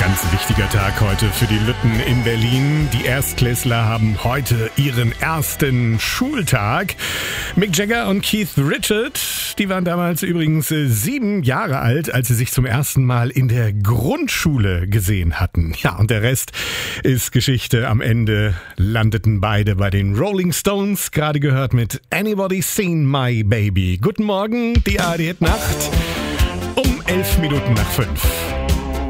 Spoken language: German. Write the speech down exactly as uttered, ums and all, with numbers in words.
Ganz wichtiger Tag heute für die Lütten in Berlin. Die Erstklässler haben heute ihren ersten Schultag. Mick Jagger und Keith Richard, die waren damals übrigens sieben Jahre alt, als sie sich zum ersten Mal in der Grundschule gesehen hatten. Ja, und der Rest ist Geschichte. Am Ende landeten beide bei den Rolling Stones, gerade gehört mit Anybody Seen My Baby. Guten Morgen, die A R D Hit Nacht um elf Minuten nach fünf.